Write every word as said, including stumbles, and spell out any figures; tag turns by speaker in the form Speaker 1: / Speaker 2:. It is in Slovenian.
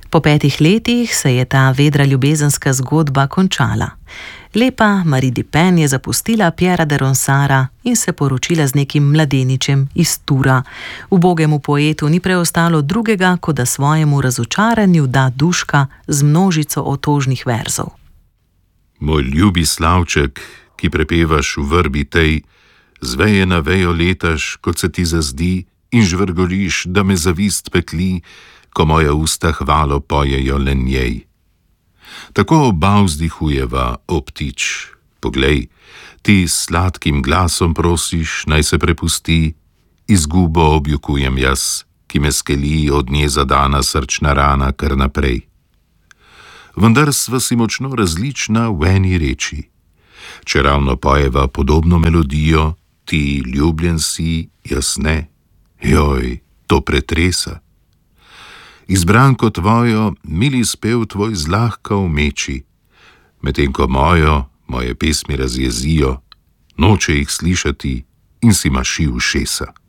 Speaker 1: Po petih letih se je ta vedra ljubezenska zgodba končala. Lepa Marie Dupin je zapustila Pierra de Ronsarda in se poročila z nekim mladeničem iz Tura. Ubogemu poetu ni preostalo drugega, kot da svojemu razočaranju da duška z množico otožnih verzov.
Speaker 2: Moj ljubi slavček, ki prepevaš v vrbi tej, z veje na vejo letaš, kot se ti zazdi, in žvrgoliš, da me zavist pekli, ko moja usta hvalo pojejo le njej. Tako oba vzdihujeva, o ptič, poglej, ti s sladkim glasom prosiš, naj se prepusti, izgubo objukujem jaz, ki me skeli od nje zadana srčna rana kar naprej. Vendar sva si močno različna v eni reči. Če ravno pojeva podobno melodijo, ti ljubljen si, jaz ne. Joj, to pretresa. Izbranko tvojo, mili spev tvoj zlahka umeči, medtem ko mojo, moje pesmi razjezijo, noče jih slišati in si maši ušesa.